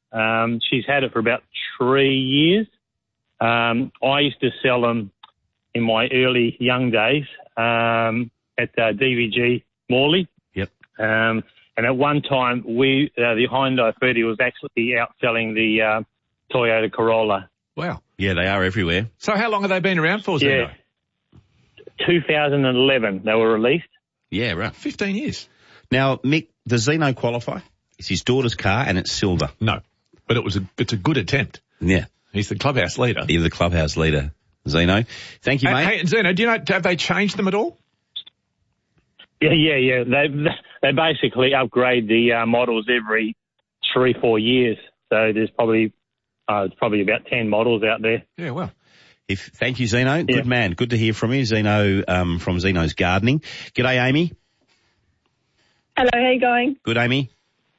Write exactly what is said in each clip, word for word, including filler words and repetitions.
Um, she's had it for about three years. Um, I used to sell them in my early young days um, at uh, D V G Morley. Yep. Um, and at one time, we uh, the Hyundai thirty was actually outselling the uh, Toyota Corolla. Wow. Yeah, they are everywhere. So how long have they been around for, Zeno? Yeah. two thousand eleven, they were released. Yeah, right. fifteen years. Now, Mick, does Zeno qualify? It's his daughter's car and it's silver. No, but it was a, it's a good attempt. Yeah. He's the clubhouse leader. You're the clubhouse leader, Zeno. Thank you, Hey, mate. hey, Zeno, do you know, have they changed them at all? Yeah, yeah, yeah. They they basically upgrade the uh, models every three, four years. So there's probably uh, it's probably about ten models out there. Yeah, well. If thank you, Zeno. Yeah. Good man. Good to hear from you, Zeno, um, from Zeno's Gardening. G'day, Amy. Hello, how you going? Good, Amy.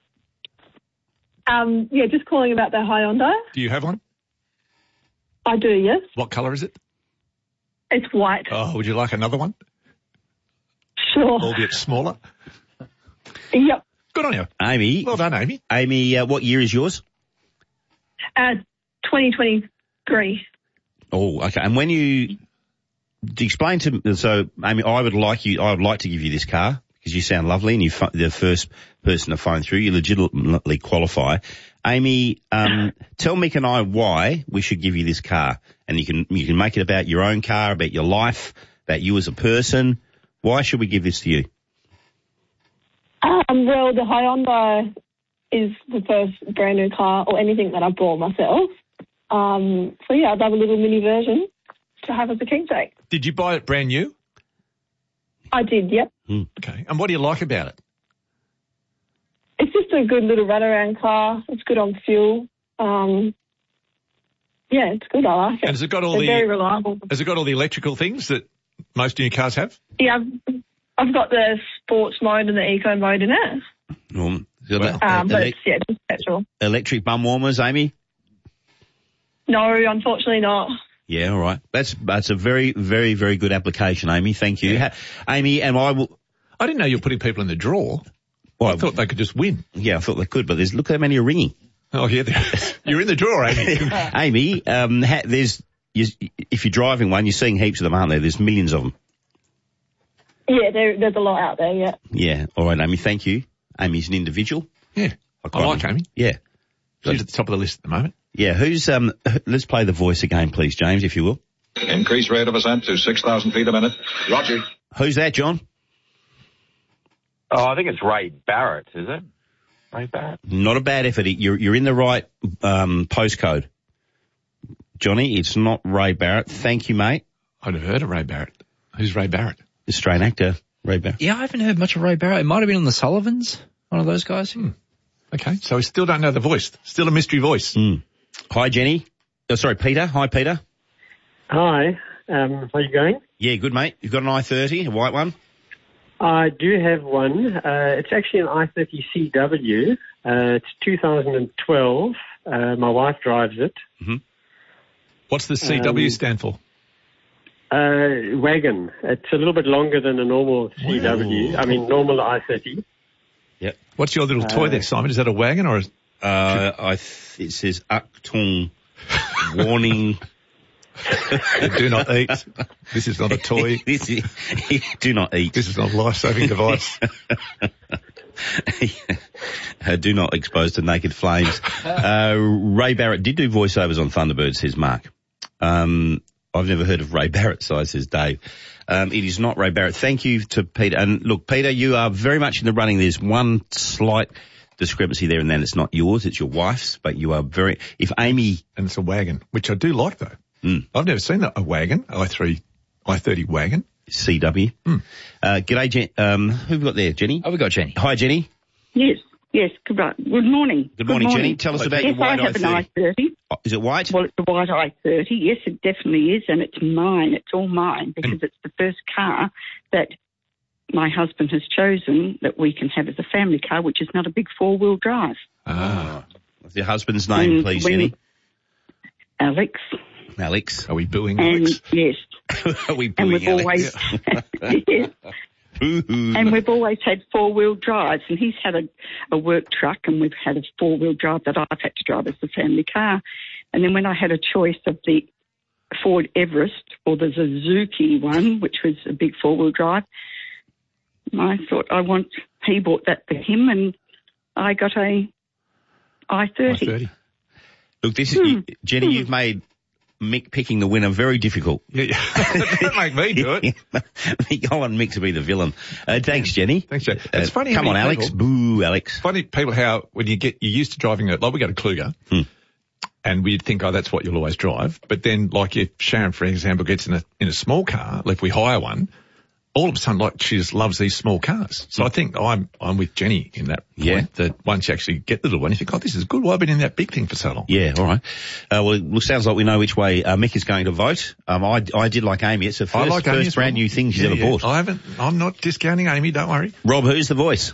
Um, yeah, just calling about the Hyundai. Do you have one? I do, yes. What colour is it? It's white. Oh, would you like another one? Sure. Albeit smaller. Yep. Good on you. Amy. Well done, Amy. Amy, uh, what year is yours? Uh, twenty twenty-three. Oh, okay. And when you explain to me, so Amy, I would like you, I would like to give you this car because you sound lovely and you're the first person to phone through. You legitimately qualify. Amy, um, tell Mick and I why we should give you this car, and you can you can make it about your own car, about your life, about you as a person. Why should we give this to you? Um, well, the Hyundai is the first brand new car or anything that I bought myself. Um, so, yeah, I'd love a little mini version to have as a keepsake. Did you buy it brand new? I did, yep. Mm. Okay. And what do you like about it? It's just a good little runaround car. It's good on fuel. Um, yeah, it's good. I like it. And has it got all They're the very reliable. Has it got all the electrical things that most new cars have? Yeah, I've, I've got the sports mode and the eco mode in it. Um, Well, Um, but elec- it's, yeah, just petrol. electric bum warmers, Amy? No, unfortunately not. Yeah, all right. That's that's a very, very, very good application, Amy. Thank you. Ha- Amy, and I will... I didn't know you were putting people in the draw. Well, I thought they could just win. Yeah, I thought they could, but there's look how many are ringing. Oh, yeah. You're in the draw, Amy. Amy, um, ha- there's you, if you're driving one, you're seeing heaps of them, aren't there? There's millions of them. Yeah, there, there's a lot out there, yeah. Yeah. All right, Amy. Thank you. Amy's an individual. Yeah. I quite like Amy. Yeah. She's at the top of the list at the moment. Yeah. Who's um? Let's play the voice again, please, James, if you will. Increase rate of ascent to six thousand feet a minute. Roger. Who's that, John? Oh, I think it's Ray Barrett, is it? Ray Barrett? Not a bad effort. You're you're in the right um postcode, Johnny. It's not Ray Barrett. Thank you, mate. I'd have heard of Ray Barrett. Who's Ray Barrett? Australian actor, Ray Barrett. Yeah, I haven't heard much of Ray Barrett. It might have been on the Sullivans, one of those guys. Hmm. Okay, so we still don't know the voice. Still a mystery voice. Mm. Hi, Jenny. Oh, sorry, Peter. Hi, Peter. Hi, um, how are you going? Yeah, good, mate. You've got an I thirty, a white one? I do have one. Uh, it's actually an I thirty C W. Uh, it's two thousand twelve. Uh, my wife drives it. Mm-hmm. What's the C W Um, stand for? Uh, wagon. It's a little bit longer than a normal C W. Ooh. I mean, normal I thirty. Yep. What's your little toy Uh, there, Simon? Is that a wagon or a... Uh, I th- it says Actung warning. Do not eat. This is not a toy. This is, do not eat. This is not a life-saving device. Uh, do not expose to naked flames. Uh, Ray Barrett did do voiceovers on Thunderbird, says Mark. Um, I've never heard of Ray Barrett, so says Dave. Um, it is not Ray Barrett. Thank you to Peter. And look, Peter, you are very much in the running. There's one slight discrepancy there, and then it's not yours, it's your wife's, but you are very, if Amy... And it's a wagon, which I do like, though. Mm. I've never seen a, a wagon, I three, I thirty wagon. C W. Mm. Uh, g'day, Jen. Um, who have we got there, Jenny? Oh, we got Jenny. Hi, Jenny. Yes, yes. Good, good morning. Good morning, Jenny. Tell us about yes, your white I have I an I thirty. Oh, is it white? Well, it's a white I thirty. Yes, it definitely is, and it's mine. It's all mine because And- it's the first car that my husband has chosen that we can have as a family car, which is not a big four-wheel drive. Ah. What's your husband's name, Mm, please, when- Jenny? Alex. Alex. Are we booing And Alex? yes, Are we and booing we've Alex? always yes. And we've always had four-wheel drives, and he's had a, a work truck, and we've had a four-wheel drive that I've had to drive as the family car. And then when I had a choice of the Ford Everest or the Suzuki one, which was a big four-wheel drive, I thought I want, he bought that for him, and I got a I thirty. I thirty. Look, this is, Hmm. you, Jenny, Hmm. you've made Mick picking the winner very difficult. Yeah, yeah. Don't make me do it. I want Mick to be the villain. Uh, thanks, Jenny. Thanks, Jenny. Uh, It's funny. Come how on, many Alex. people- Boo, Alex. Funny people how when you get you're used to driving a like we go to Kluger, Hmm. and we'd think, oh, that's what you'll always drive. But then, like if Sharon, for example, gets in a in a small car, like if we hire one, all of a sudden, like she just loves these small cars. So I think I'm I'm with Jenny in that point. Yeah. That once you actually get the little one, you think, oh, this is good. Why have I been in that big thing for so long? Yeah, all right. Uh, well, it sounds like we know which way uh, Mick is going to vote. Um, I, I did like Amy. It's the first, I like Amy first as well. brand new thing she's Yeah, ever yeah. bought. I haven't. I'm not discounting Amy. Don't worry. Rob, who's the voice?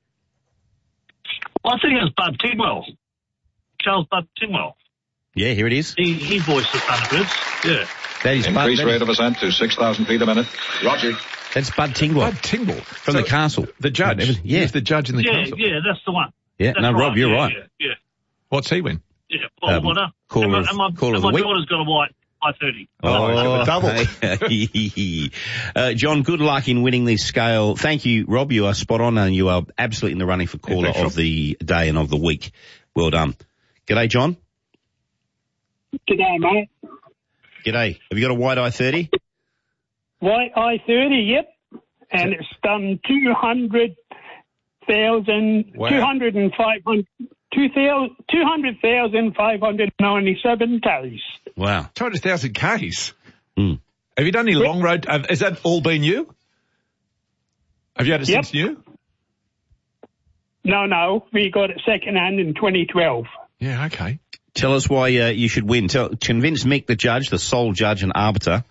I think it's Bud Tingwell. Charles Bud Tingwell. Yeah, here it is. He, he voiced the Thunderbirds. Yeah. That is Bud. Increase That rate is, of ascent to six thousand feet a minute. Roger. that's Bud Tingwell Bud Tingle from So the castle. The judge. Yeah. He was the judge in the Yeah, council. yeah, that's the one. Yeah, That's no, Rob, you're yeah, right. Yeah, yeah. What's he win? yeah. Well, Um, what up? caller and my, of- and my, caller of and the my week. daughter's got a white I thirty. Oh, double. uh, John, good luck in winning this scale. Thank you, Rob. You are spot on and you are absolutely in the running for caller thanks, Rob. of the day and of the week. Well done. G'day, John. G'day, mate. G'day. Have you got a white I thirty? White I thirty, yep. And it's done two hundred thousand, Wow. two hundred and five hundred, two hundred thousand five hundred ninety-seven Ks. Wow. two hundred thousand Ks. Hmm. Have you done any long road? Uh, has that all been you? Have you had it Yep. since new? No, no, we got it second hand in twenty twelve. Yeah, okay. Tell us why uh, you should win. Tell, convince Mick, the judge, the sole judge and arbiter,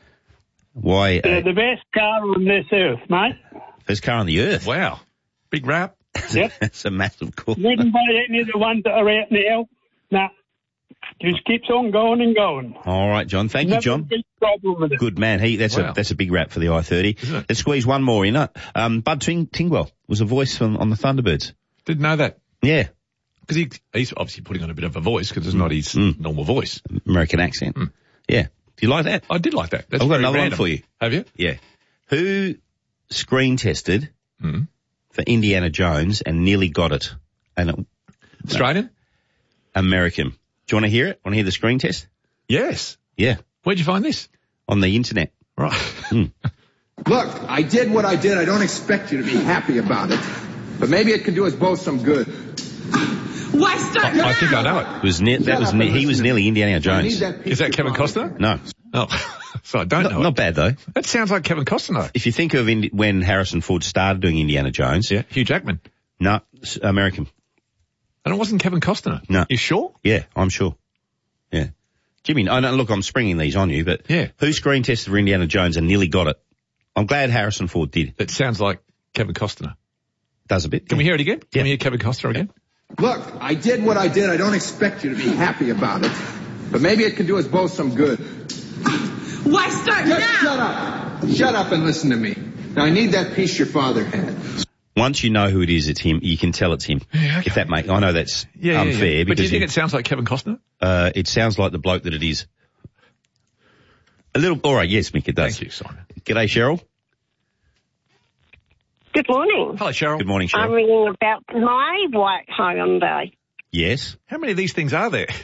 why They're uh, the best car on this earth, mate. first car on the earth. Wow. Big rap. Yep. That's a massive call. Wouldn't buy any of the ones that are out now. Nah. Just keeps on going and going. All right, John. Thank you, Never John. a big problem with it. Good man. He that's Wow. a that's a big rap for the I thirty. Isn't it? Let's squeeze one more in. Uh, Um, Bud Ting- Tingwell was a voice on, on the Thunderbirds. Didn't know that. Yeah, Because he, he's obviously putting on a bit of a voice because it's not his Mm. normal voice. American accent. Yeah. Do you like that? I did like that. That's I've got very another random. one for you. Have you? Yeah. Who screen tested Mm. for Indiana Jones and nearly got it? And it, Australian? American. Do you want to hear it? Want to hear the screen test? Yes. Yeah. Where'd you find this? On the internet. Right. Look, I did what I did. I don't expect you to be happy about it. But maybe it could do us both some good. Why start now? I think I know it. It was ne- that was ne- he was nearly Indiana Jones. Is that Kevin Costner? No. Oh, so I don't Not, know. not it. bad though. That sounds like Kevin Costner. If you think of Indi- when Harrison Ford started doing Indiana Jones. Yeah, Hugh Jackman. No, s- American. And it wasn't Kevin Costner. No. You sure? Yeah, I'm sure. Yeah. Jimmy, I know, look, I'm springing these on you, but Yeah. who screen tested for Indiana Jones and nearly got it? I'm glad Harrison Ford did. It sounds like Kevin Costner. Does a bit. Can we hear it again? Can Yeah. we hear Kevin Costner again? Look, I did what I did. I don't expect you to be happy about it. But maybe it could do us both some good. Why start Just now? shut up. Shut up and listen to me. Now, I need that piece your father had. Once you know who it is, it's him. You can tell it's him. Yeah, okay. If that make, I know that's Yeah, yeah, unfair yeah. But do because you think you- it sounds like Kevin Costner? uh, it sounds like the bloke that it is. A little, alright, yes, Mick, it does. Thank you, Simon. G'day, Cheryl. Good morning. Hello, Cheryl. Good morning, I'm Cheryl. ringing about my white Hyundai. Yes. How many of these things are there?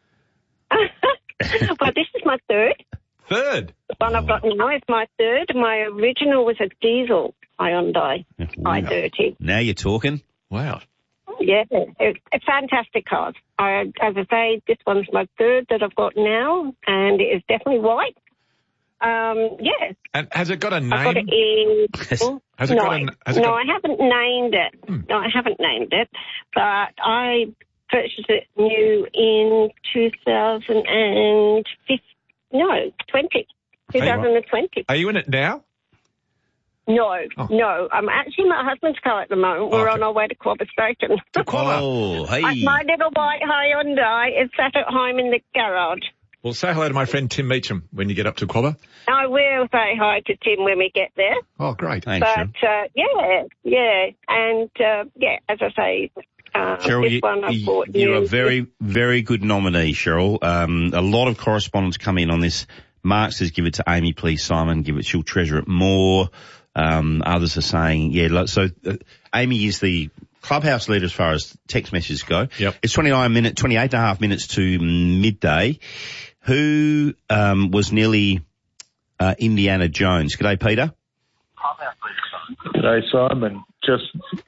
Well, this is my third. Third. The one I've got now is my third. My original was a diesel Hyundai I thirty. Now you're talking. Wow. Yeah, it's a fantastic car. I, as I say, this one's my third that I've got now, and it is definitely white. Um, yeah, And has it got a name? I've got it in. Has it no, got a- has it no, got- I haven't named it. Hmm. No, I haven't named it, but I purchased it new in two thousand fifteen. No, twenty. twenty twenty. Are you in it now? No, Oh. no. I'm actually in my husband's car at the moment. We're Okay. on our way to Quabba Station. Oh, hey. My little white Hyundai is sat at home in the garage. Well, say hello to my friend Tim Meacham when you get up to Quabba. I will say hi to Tim when we get there. Oh, great. Thanks, But, uh, yeah, yeah. And, uh, yeah, as I say, uh, Cheryl, this you, one I you- bought you're a new. very, very good nominee, Cheryl. Um, a lot of correspondence come in on this. Mark says, give it to Amy, please, Simon. Give it, she'll treasure it more. Um, others are saying, yeah, like- so uh, Amy is the clubhouse leader as far as text messages go. Yep. It's twenty-nine minutes, twenty-eight and a half minutes to midday. Who, um, was nearly, uh, Indiana Jones? G'day, Peter. G'day, Simon. Just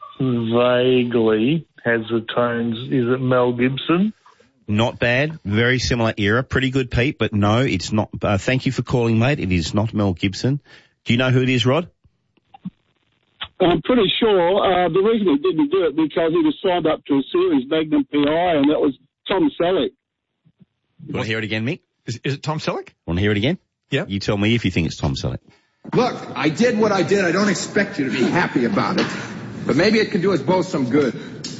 vaguely has the tones. Is it Mel Gibson? Not bad. Very similar era. Pretty good, Pete, but no, it's not. Uh, thank you for calling, mate. It is not Mel Gibson. Do you know who it is, Rod? I'm pretty sure uh, the reason he didn't do it because he was signed up to a series, Magnum P I, and that was Tom Selleck. You want to hear it again, Mick? Is, is it Tom Selleck? Want to hear it again? Yeah. You tell me if you think it's Tom Selleck. Look, I did what I did. I don't expect you to be happy about it. But maybe it can do us both some good.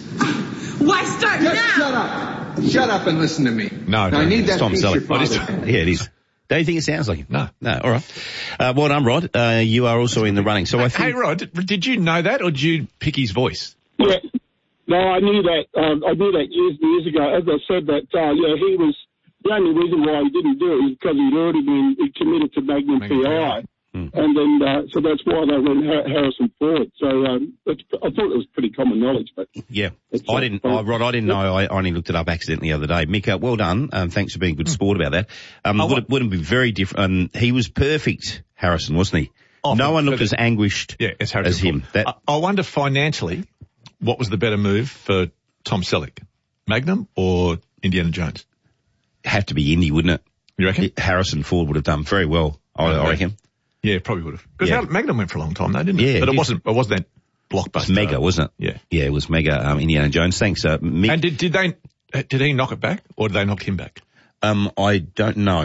Why start Just now? shut up. Shut up and listen to me. No, Now, I need It's that Tom piece your Selleck. What is father- it? Yeah, it is. Don't you think it sounds like him? No. No, all right. Uh, well done, Rod. Uh, you are also in the running. So I think... Hey, Rod, did you know that or did you pick his voice? Yeah. No, I knew that. Um, I knew that years and years ago. As I said, that uh, yeah, he was the only reason why he didn't do it is because he'd already been committed to Magnum, P I, Hmm. and then uh, so that's why they went Har- Harrison Ford. So um, it's, I thought it was pretty common knowledge, but Yeah. It's, I uh, didn't, uh, I, Rod, I didn't know. I only looked it up accidentally the other day. Mick, uh, well done. Um, thanks for being a good sport about that. Um, Oh, would, what- it, wouldn't be very different. Um, he was perfect, Harrison, wasn't he? Oh, no for- one looked for as the- anguished Yeah, it's Harrison as him. Ford. That, I, I wonder financially, what was the better move for Tom Selleck? Magnum or Indiana Jones? had to be Indy, wouldn't it? You reckon? Harrison Ford would have done very well, I, I reckon. Yeah, probably would have. Because Yeah. Magnum went for a long time, though, didn't it? Yeah, But it it did. wasn't. It wasn't that It was blockbuster. mega, wasn't it? Yeah. Yeah, it was mega, um, Indiana Jones. Thanks, uh, Mick. And did did they did he knock it back or did they knock him back? Um, I don't know.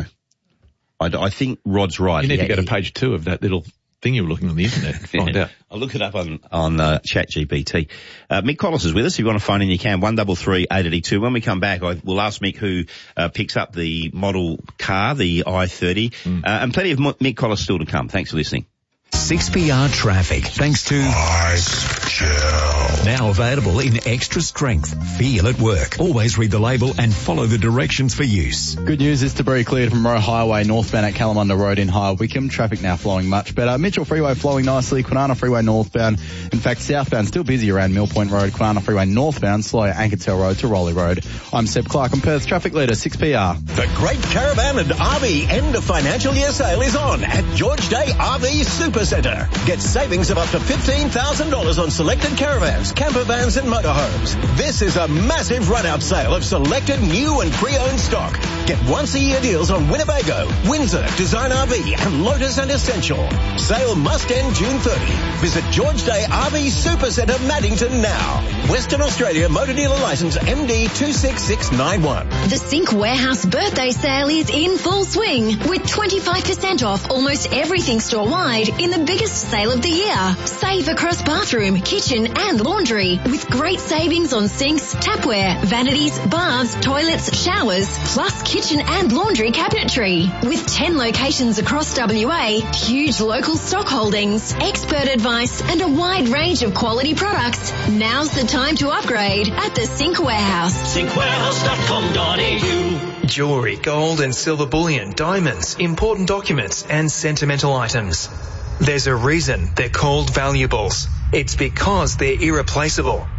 I, d- I think Rod's right. You need He- to go to he- page two of that little thing you were looking on the internet and find out. I'll look it up on, on, uh, ChatGPT. Uh, Mick Collis is with us. If you want to phone in, you can. one three three, eight eight two. When we come back, I, we'll ask Mick who, uh, picks up the model car, the i thirty, Mm. uh, and plenty of Mo- Mick Collis still to come. Thanks for listening. six P R traffic, thanks to Ice Gel. Now available in extra strength. Feel at work. Always read the label and follow the directions for use. Good news, is debris cleared from Roe Highway northbound at Kalamunda Road in High Wycombe. Traffic now flowing much better. Mitchell Freeway flowing nicely. Kwinana Freeway northbound. In fact, southbound still busy around Mill Point Road. Kwinana Freeway northbound, slow at Ankertail Road to Rowley Road. I'm Seb Clark. I'm Perth's traffic leader, six P R. The Great Caravan and R V end of financial year sale is on at George Day R V Super Centre. Get savings of up to fifteen thousand dollars on selected caravans, camper vans and motorhomes. This is a massive run-out sale of selected new and pre-owned stock. Get once-a-year deals on Winnebago, Windsor, Design R V and Lotus and Essential. Sale must end June thirtieth. Visit George Day R V Super Centre, Maddington now. Western Australia Motor Dealer Licence M D two six six nine one. The Sync Warehouse birthday sale is in full swing with twenty-five percent off almost everything store-wide in the biggest sale of the year. Save across bathroom, kitchen and laundry with great savings on sinks, tapware, vanities, baths, toilets, showers, plus kitchen and laundry cabinetry. With ten locations across W A, huge local stock holdings, expert advice and a wide range of quality products. Now's the time to upgrade at the Sync Warehouse. sync warehouse dot com dot a u. Jewellery, gold and silver bullion, diamonds, important documents and sentimental items. There's a reason they're called valuables. It's because they're irreplaceable.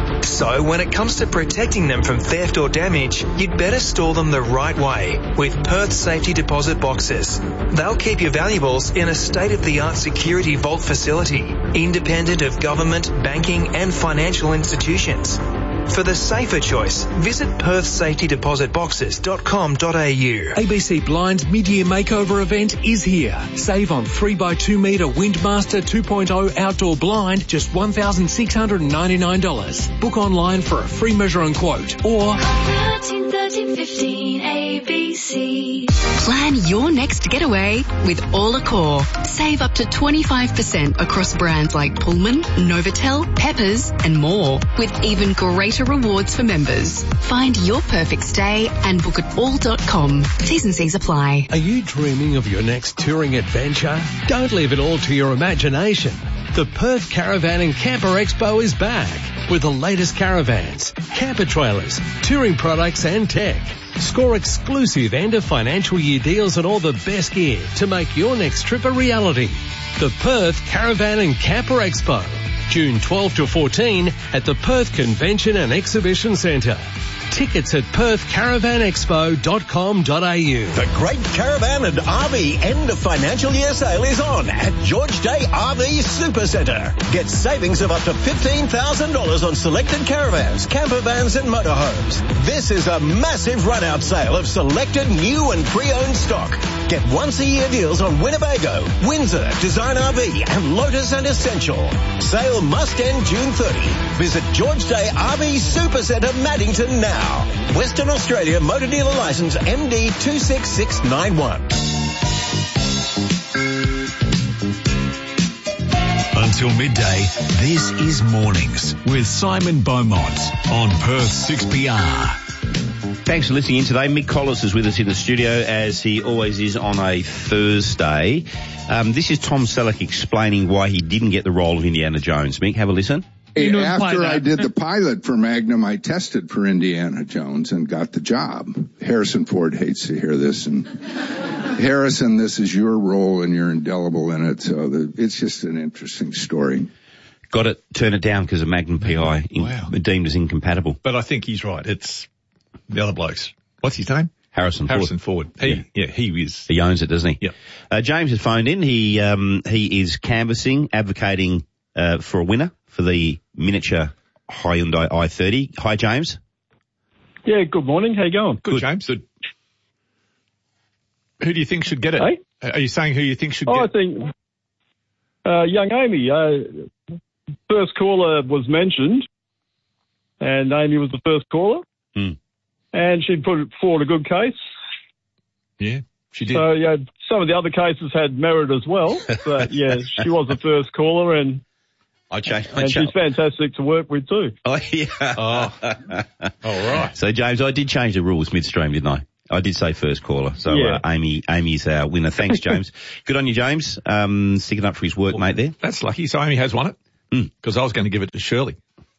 So when it comes to protecting them from theft or damage, you'd better store them the right way with Perth Safety Deposit Boxes. They'll keep your valuables in a state-of-the-art security vault facility, independent of government, banking and financial institutions. For the safer choice, visit perth safety deposit boxes dot com dot a u. A B C Blind's mid-year makeover event is here. Save on three by two metre Windmaster two point oh outdoor blind, just one thousand six hundred ninety-nine dollars. Book online for a free measure and quote or thirteen thirteen fifteen A B C. Plan your next getaway with All Accor. Save up to twenty-five percent across brands like Pullman, Novotel, Peppers and more, with even greater Motor Rewards for members. Find your perfect stay and book at all dot com. T's and C's apply. Are you dreaming of your next touring adventure? Don't leave it all to your imagination. The Perth Caravan and Camper Expo is back with the latest caravans, camper trailers, touring products and tech. Score exclusive end of financial year deals on all the best gear to make your next trip a reality. The Perth Caravan and Camper Expo, June twelfth to fourteen at the Perth Convention and Exhibition Centre. Tickets at perth caravan expo dot com dot a u. The Great Caravan and R V End of Financial Year Sale is on at George Day R V Supercentre. Get savings of up to fifteen thousand dollars on selected caravans, camper vans and motorhomes. This is a massive run-out sale of selected new and pre-owned stock. Get once-a-year deals on Winnebago, Windsor, Design R V and Lotus and Essential. Sale must end June thirtieth. Visit George Day R V Supercentre Maddington now. Western Australia Motor Dealer Licence M D two six six nine one. Until midday, this is Mornings with Simon Beaumont on Perth six P R. Thanks for listening in today. Mick Collis is with us in the studio, as he always is on a Thursday. Um, this is Tom Selleck explaining why he didn't get the role of Indiana Jones. Mick, have a listen. Hey, after I did the pilot for Magnum, I tested for Indiana Jones and got the job. Harrison Ford hates to hear this. And Harrison, this is your role and you're indelible in it. So the, it's just an interesting story. Got to turn it down because of Magnum P I in, Wow. deemed as incompatible. But I think he's right. It's the other blokes. What's his name? Harrison Ford. Harrison Ford. He, yeah, yeah he is. He owns it, doesn't he? Yeah. Uh, James has phoned in. He, um, he is canvassing, advocating, uh, for a winner for the miniature Hyundai i thirty. Hi, James. Yeah, good morning. How you going? Good, James. Good. Who do you think should get it? Hey? Are you saying who you think should Oh, get I it? think uh, young Amy. Uh, first caller was mentioned, and Amy was the first caller, Hmm. and she put forward a good case. Yeah, she did. So, yeah, some of the other cases had merit as well, but, yeah, she was the first caller, and I changed. I and she's changed. fantastic to work with too. Oh, yeah. Oh. All right. So, James, I did change the rules midstream, didn't I? I did say first caller. So, Yeah. uh, Amy, Amy's our winner. Thanks, James. Good on you, James. Um, sticking up for his work, mate, there. That's lucky. So Amy has won it. Because I was going to give it to Shirley.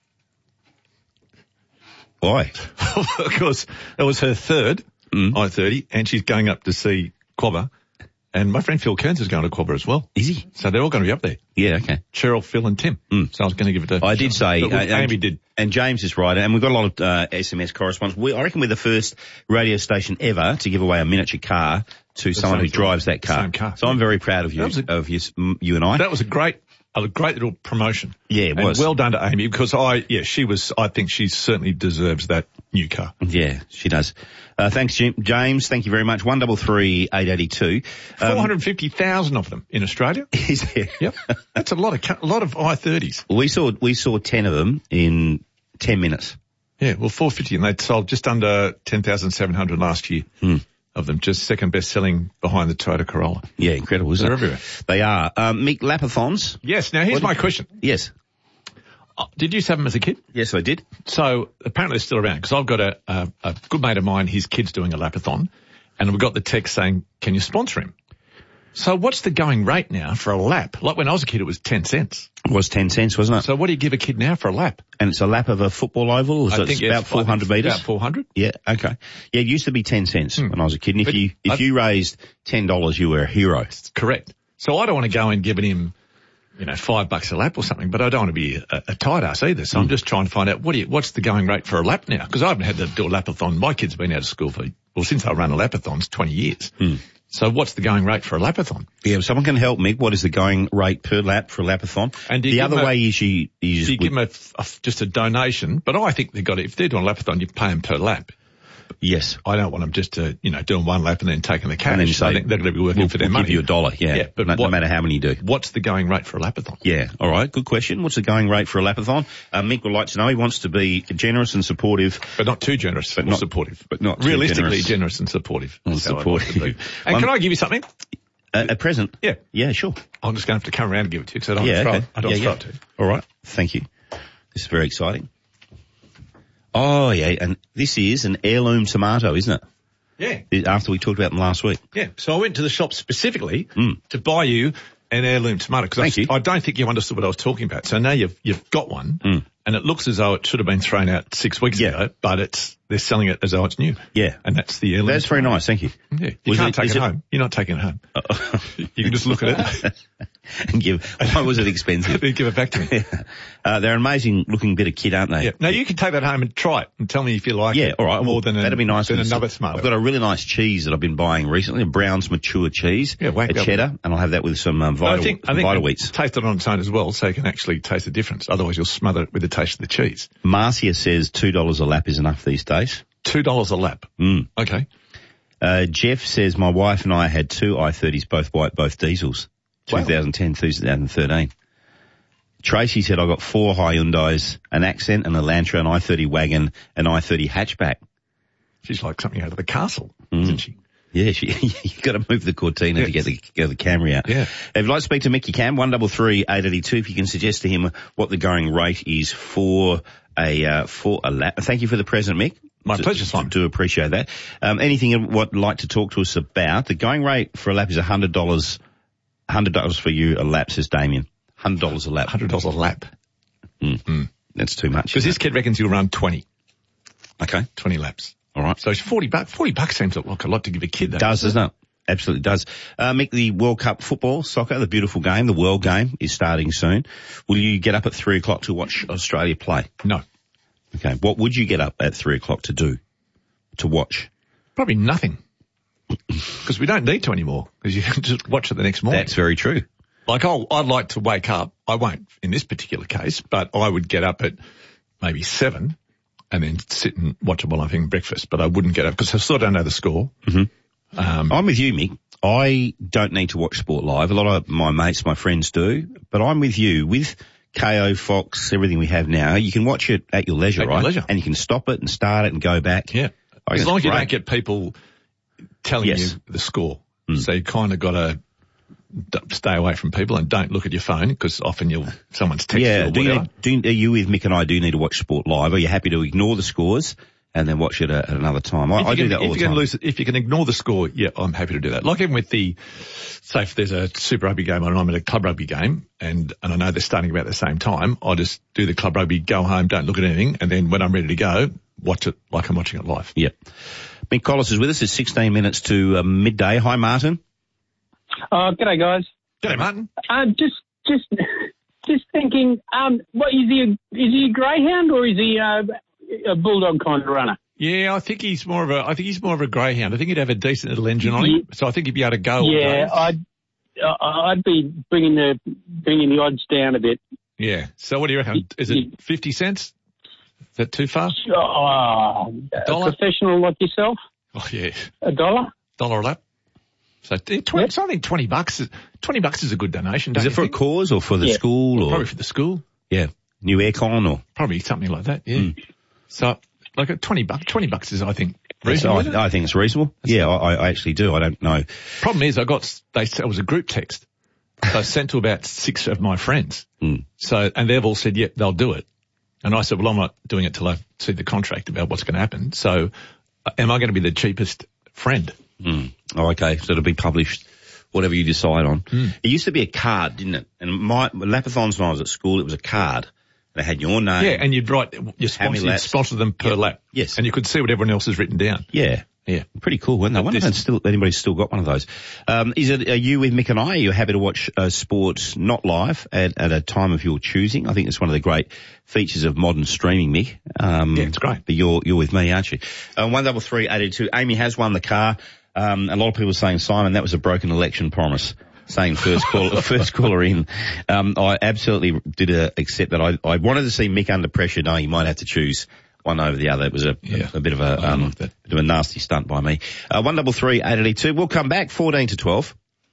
Why? Because it was her third i thirty, and she's going up to see Quabba. And my friend Phil Kearns is going to Quabba as well. Is he? So they're all going to be up there. Yeah, okay. Cheryl, Phil and Tim. So I was going to give it to I did say, But uh, Amy and, did. and James is right, and we've got a lot of uh, S M S correspondence. We, I reckon we're the first radio station ever to give away a miniature car to someone who same drives car. that car. Same car. So I'm very proud of you, That was a- of you, you and I. That was a great, a great little promotion. Yeah, it And was. well done to Amy, because I, yeah, she was, I think she certainly deserves that new car. Yeah, she does. Uh, thanks, Jim. James. Thank you very much. One double three eight eighty two. Four hundred fifty thousand of them in Australia. Is there? Yep. That's a lot of, ca- a lot of i thirties. We saw we saw ten of them in ten minutes. Yeah, well, four fifty, and they sold just under ten thousand seven hundred last year of them. Just second best selling behind the Toyota Corolla. Yeah, incredible, isn't They're it? everywhere. They are. Um, Mick, lapathons. Yes. Now here's What my did- question. Yes. Uh, Did you used to have them as a kid? Yes, I did. So apparently they're still around, because I've got a, a, a good mate of mine, his kid's doing a lapathon, and we got the text saying, can you sponsor him? So what's the going rate now for a lap? Like when I was a kid, it was ten cents. It was ten cents, wasn't it? So what do you give a kid now for a lap? And it's a lap of a football oval? Is I it think about it's four hundred metres? About four hundred. Yeah, okay. Yeah, it used to be ten cents when I was a kid. And if But you, if I- you raised ten dollars, you were a hero. Correct. So I don't want to go and giving him, you know, five bucks a lap or something, but I don't want to be a, a tight ass either. So I'm just trying to find out what do you, what's the going rate for a lap now? Because I haven't had to do a lapathon. My kid's been out of school for, well, since I ran a lapathons, twenty years. So what's the going rate for a lapathon? Yeah, if someone can help me, what is the going rate per lap for a lapathon? And do you the give other them a- way is you, you Do just you give them a, a, just a donation? But I think they've got to, if they're doing a lapathon, you pay them per lap. Yes. I don't want them just to, you know, doing one lap and then taking the cash. And then you I say, think they're going to be working we'll, for their we'll money. give you a dollar, yeah. Yeah, but no, no what- matter how many you do. What's the going rate for a lapathon? Yeah, all right, good question. What's the going rate for a lapathon? Uh, Mick would like to know. He wants to be generous and supportive. But not too generous, But or not- supportive. but not too Realistically generous. generous and supportive. And That's how I'd like to supportive. be. And Um, can I give you something? A, a present? Yeah. Yeah, sure. I'm just going to have to come around and give it to you because I don't Yeah, want to throw okay. it. I don't yeah, want to throw yeah. it to you. All right, thank you. This is very exciting. Oh, yeah, and this is an heirloom tomato, isn't it? Yeah. After we talked about them last week. Yeah. So I went to the shop specifically Mm. to buy you an heirloom tomato because Thank you. I don't think you understood what I was talking about. So now you've you've got one, Mm. and it looks as though it should have been thrown out six weeks Yeah. ago, but it's they're selling it as though it's new. Yeah. And that's the heirloom. That's very tomato. nice, thank you. Yeah. You Was can't it- take is it, it- home. You're not taking it home. You can just look at it and give, why was it expensive? and give it back to me. uh, they're an amazing looking bit of kit, aren't they? Yeah. Now you can take that home and try it and tell me if you like Yeah, it. all right. More Well, than a, that'd be nice. than with another some- tomato. I've got a really nice cheese that I've been buying recently, a Brown's mature cheese, Yeah, whack a up. cheddar, and I'll have that with some um, vital, I think, I some think vital wheats. taste it on its own as well so you can actually taste the difference. Otherwise you'll smother it with the taste of the cheese. Marcia says two dollars a lap is enough these days. Two dollars a lap. Mm. Okay. Uh, Jeff says, my wife and I had two i thirties, both white, both diesels, Wow. twenty ten, twenty thirteen. Tracy said, I got four Hyundais, an Accent, an Elantra, an i thirty wagon, an i thirty hatchback. She's like something out of the castle, Mm. isn't she? Yeah, she, you got to move the Cortina Yeah. to get the, get the Camry out. Yeah. If you'd like to speak to Mick, you can, one double three eight eighty two. If you can suggest to him what the going rate is for a, uh, for a lap. Thank you for the present, Mick. My Do- pleasure, Simon. Do appreciate that. Um, anything you would like to talk to us about? The going rate for a lap is one hundred dollars. one hundred dollars for you a lap, says Damien. one hundred dollars a lap. one hundred dollars a lap. Mm. Mm. That's too much. Because isn't this kid reckons he'll run twenty. it? Okay. twenty laps. All right. So it's forty bucks. forty bucks seems like a lot to give a kid. That Does, doesn't it? Absolutely does. Uh, Mick, the World Cup football, soccer, the beautiful game, the world game is starting soon. Will you get up at three o'clock to watch Australia play? No. Okay. What would you get up at three o'clock to do? To watch? Probably nothing. Because we don't need to anymore. Because you can just watch it the next morning. That's very true. Like, I'll, I'd like to wake up. I won't in this particular case, but I would get up at maybe seven and then sit and watch it while I'm having breakfast. But I wouldn't get up because I still don't know the score. Mm-hmm. Um, I'm with you, Mick. I don't need to watch sport live. A lot of my mates, my friends do, but I'm with you. With K O, Fox, everything we have now, you can watch it at your leisure, At your right? leisure. And you can stop it and start it and go back. yeah. I think As long as it's you great. don't get people telling Yes. you the score. Mm. So you kind of got to stay away from people and don't look at your phone because often you'll, someone's texting Yeah. you or Do you, whatever. do you, are you with Mick and I do need to watch sport live? Are you happy to ignore the scores and then watch it at, at another time? I, If I you do can- that all if the you can time. lose it, if you can ignore the score, yeah, I'm happy to do that. Like even with the, say if there's a Super Rugby game on and I'm at a club rugby game and, and I know they're starting about the same time, I just do the club rugby, go home, don't look at anything, and then when I'm ready to go, watch it like I'm watching it live. Yep. Mick Collis is with us. It's sixteen minutes to uh, midday. Hi, Martin. Oh, g'day, guys. G'day, Martin. Um, just, just, just thinking. Um, what is he? A, is he a greyhound or is he uh, a bulldog kind of runner? Yeah, I think he's more of a, I think he's more of a greyhound. I think he'd have a decent little engine on him, so I think he'd be able to go all Yeah, day. I'd, I- I'd be bringing the bringing the odds down a bit. Yeah. So what do you reckon? Is it fifty cents? Is that too far? Oh, a Dollar? professional like yourself, Oh yeah. a dollar. Dollar a lap. So eh, twenty, so I think twenty bucks is, twenty bucks is a good donation. Is don't it you for think? a cause or for the Yeah. school or? Probably for the school. Yeah. New aircon or? Probably something like that, yeah. Mm. So, like a twenty bucks, twenty bucks is, I think, Yes, reasonable. isn't it? I, I think it's reasonable. Yeah, I, I actually do. I don't know. Problem is, I got, they said it was a group text. So I sent to about six of my friends. Mm. So, and they've all said, yep, they'll do it. And I said, well, I'm not doing it till I see the contract about what's going to happen. So, uh, am I going to be the cheapest friend? Mm. Oh, okay. So it'll be published, whatever you decide on. Mm. It used to be a card, didn't it? And my Lapathons when I was at school, it was a card. They had your name. Yeah, and you'd write, you How many sponsor, you'd laps? sponsor them per Yep. lap. Yes. And you could see what everyone else has written down. Yeah. Yeah. Pretty cool, weren't they? I wonder if this- it's still, anybody's still got one of those. Um, is it, are you with Mick and I? Are you happy to watch uh, sports not live at, at a time of your choosing? I think it's one of the great features of modern streaming, Mick. Um, Yeah, it's great. But you're, you're with me, aren't you? Uh, one double three eighty two. Amy has won the car. Um, a lot of people saying, Simon, that was a broken election promise. Saying first caller, first caller in. Um, I absolutely did uh, accept that. I, I wanted to see Mick under pressure, knowing he might have to choose one over the other. It was a, Yeah. a, a bit of a, I um, like that. bit of a nasty stunt by me. Uh, one double three eight eighty two. We'll come back fourteen to twelve.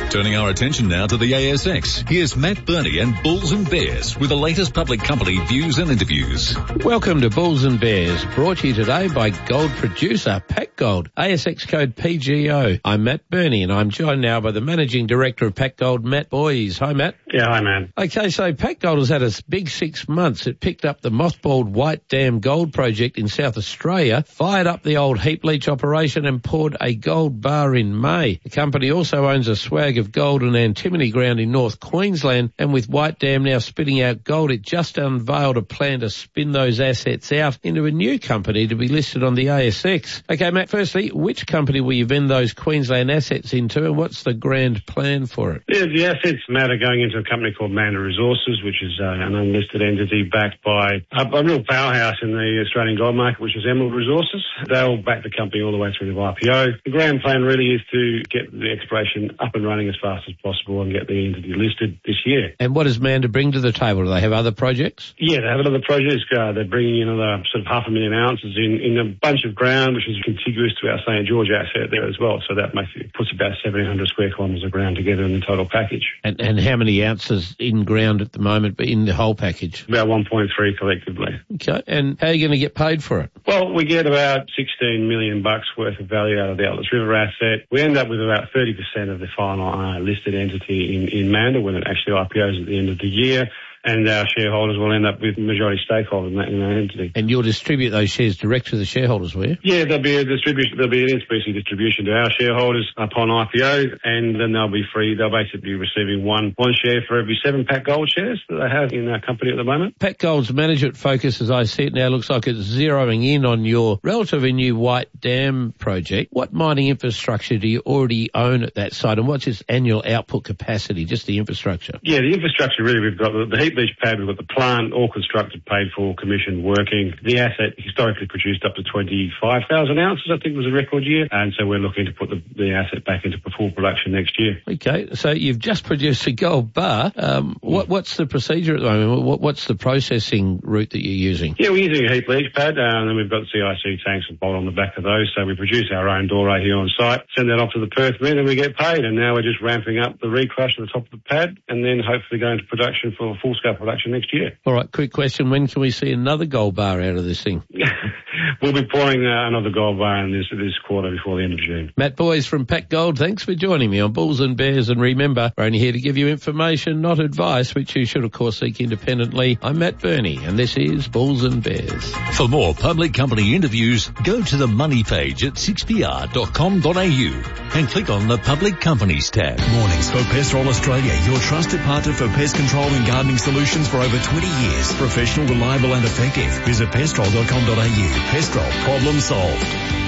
Turning our attention now to the A S X. Here's Matt Burney and Bulls and Bears with the latest public company views and interviews. Welcome to Bulls and Bears, brought to you today by gold producer Pac Gold, A S X code P G O. I'm Matt Burney and I'm joined now by the Managing Director of Pac Gold, Matt Boys. Hi, Matt. Yeah, hi, man. Okay, so Pac Gold has had a big six months. It picked up the mothballed White Dam Gold Project in South Australia, fired up the old heap leach operation and poured a gold bar in May. The company also owns a swag of gold and antimony ground in North Queensland, and with White Dam now spitting out gold, it just unveiled a plan to spin those assets out into a new company to be listed on the A S X. Okay, Matt, firstly, which company will you vend those Queensland assets into, and what's the grand plan for it? Yeah, the assets, Matt, are going into a company called Manda Resources, which is uh, an unlisted entity backed by a, a real powerhouse in the Australian gold market, which is Emerald Resources. They'll back the company all the way through the I P O. The grand plan really is to get the exploration up and running as fast as possible and get the entity listed this year. And what does Manda bring to the table? Do they have other projects? Yeah, they have other projects. Uh, they're bringing in another sort of half a million ounces in, in a bunch of ground, which is contiguous to our Saint George asset there as well. So that makes it, puts about seventeen hundred square kilometres of ground together in the total package. And, and how many ounces in ground at the moment, but in the whole package? About one point three collectively. Okay. And how are you going to get paid for it? Well, we get about sixteen million bucks worth of value out of the Atlas River asset. We end up with about thirty percent of the final uh, listed entity in, in Manda when it actually I P Os at the end of the year. And our shareholders will end up with majority stakeholders in that, in that entity. And you'll distribute those shares direct to the shareholders, will you? Yeah, there'll be a distribution. There'll be an in-specie distribution to our shareholders upon I P O, and then they'll be free. They'll basically be receiving one one share for every seven Pac Gold shares that they have in our company at the moment. Pac Gold's management focus, as I see it now, looks like it's zeroing in on your relatively new White Dam project. What mining infrastructure do you already own at that site, and what's its annual output capacity? Just the infrastructure. Yeah, the infrastructure really, we've got the, the heap leach pad, we've got the plant, all constructed, paid for, commissioned, working. The asset historically produced up to twenty-five thousand ounces, I think was a record year, and so we're looking to put the, the asset back into full production next year. Okay, so you've just produced a gold bar. Um, what, what's the procedure at the moment? What, what's the processing route that you're using? Yeah, we're using a heap leach pad, uh, and then we've got C I C tanks and bolt on the back of those, so we produce our own doré here on site, send that off to the Perth Mint, and we get paid, and now we're just ramping up the recrush at the top of the pad, and then hopefully go into production for full-scale production next year. All right, quick question. When can we see another gold bar out of this thing? We'll be pouring uh, another gold bar in this this quarter before the end of June. Matt Boys from Pac Gold, thanks for joining me on Bulls and Bears. And remember, we're only here to give you information, not advice, which you should, of course, seek independently. I'm Matt Burney, and this is Bulls and Bears. For more public company interviews, go to the money page at six p r dot com dot a u and click on the Public Companies tab. Mornings for Pestrol Australia, your trusted partner for pest control and gardening solutions for over twenty years. Professional, reliable and effective. Visit pestrol dot com dot a u. Pestrol, problem solved.